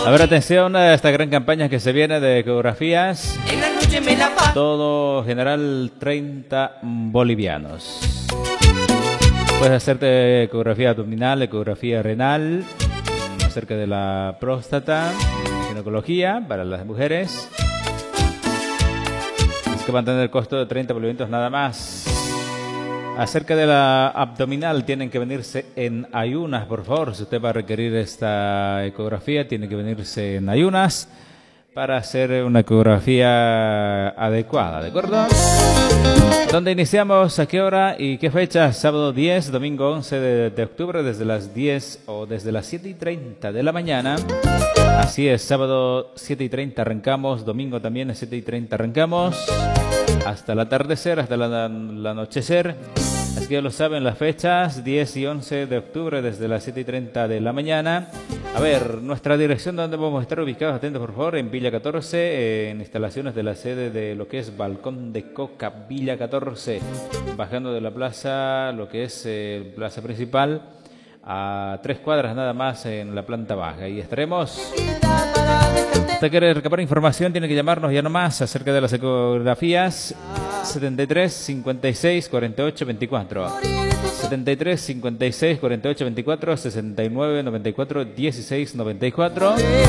A ver, atención a esta gran campaña que se viene de ecografías. Todo general 30 bolivianos. Puedes hacerte ecografía abdominal, ecografía renal, acerca de la próstata, ginecología para las mujeres. Es que van a tener el costo de 30 bolivianos nada más. Acerca de la abdominal, tienen que venirse en ayunas, por favor. Si usted va a requerir esta ecografía, tiene que venirse en ayunas para hacer una ecografía adecuada, ¿de acuerdo? ¿Dónde iniciamos? ¿A qué hora y qué fecha? Sábado 10, domingo 11 de octubre, desde las 10 o desde las 7:30 de la mañana. Así es, sábado 7:30 arrancamos, domingo también a 7:30 arrancamos, hasta el atardecer, hasta el anochecer. Así que ya lo saben, las fechas 10 y 11 de octubre desde las 7:30 de la mañana. A ver, nuestra dirección donde vamos a estar ubicados, atentos por favor, en Villa 14, en instalaciones de la sede de lo que es Balcón de Coca, Villa 14, bajando de la plaza, lo que es plaza principal, a 3 cuadras nada más en la planta baja. Y estaremos. Usted quiere recabar información, tiene que llamarnos ya nomás acerca de las ecografías. 73 56 48 24 73 56 48 24 69 94 16 94.